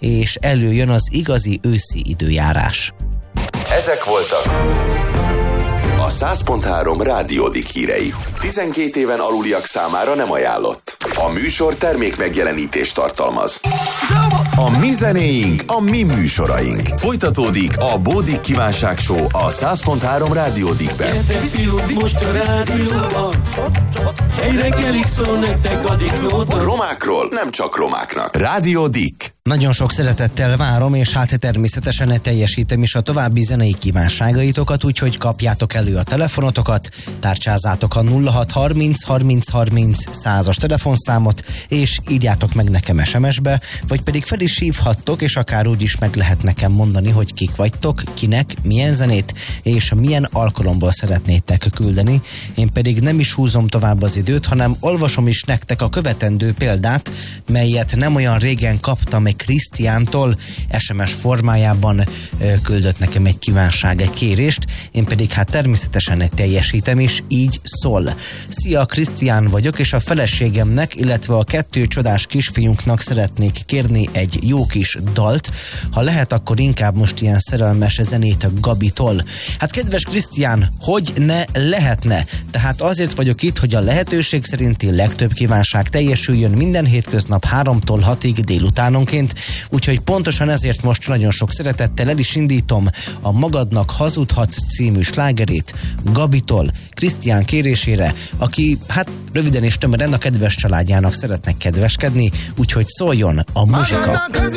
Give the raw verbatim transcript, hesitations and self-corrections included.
és előjön az igazi őszi időjárás. Ezek voltak a száz pont három Rádiódik hírei. tizenkét éven aluliak számára nem ajánlott. A műsor termék megjelenítést tartalmaz. A mi zenéink, a mi műsoraink. Folytatódik a Bódik Kívánság Show a száz pont három Rádiódikben. Gyertek fiúk, most a rádióban, egy reggelig szól nektek a Diklóban. Romákról nem csak romáknak. Rádiódik. Nagyon sok szeretettel várom, és hát természetesen teljesítem is a további zenei kívánságaitokat, úgyhogy kapjátok elő a telefonotokat, tárcsázátok a nulla hat harminc harminc harminc százas telefonszámot, és írjátok meg nekem es em es-be, vagy pedig fel is hívhattok, és akár úgy is meg lehet nekem mondani, hogy kik vagytok, kinek, milyen zenét, és milyen alkalomból szeretnétek küldeni. Én pedig nem is húzom tovább az időt, hanem olvasom is nektek a követendő példát, melyet nem olyan régen kaptam Krisztiántól, es em es formájában ö, küldött nekem egy kívánság, egy kérést, én pedig hát természetesen teljesítem is, így szól. Szia, Krisztián vagyok, és a feleségemnek, illetve a kettő csodás kisfiúnknak szeretnék kérni egy jó kis dalt. Ha lehet, akkor inkább most ilyen szerelmes zenét a Gabitól. Hát kedves Krisztián, hogy ne lehetne? Tehát azért vagyok itt, hogy a lehetőség szerinti legtöbb kívánság teljesüljön minden hétköznap háromtól hatig délutánonként, úgyhogy pontosan ezért most nagyon sok szeretettel el is indítom a Magadnak hazudhatsz című slágerét Gabitól, Krisztián kérésére, aki hát röviden és tömören a kedves családjának szeretnek kedveskedni, úgyhogy szóljon a muzsika.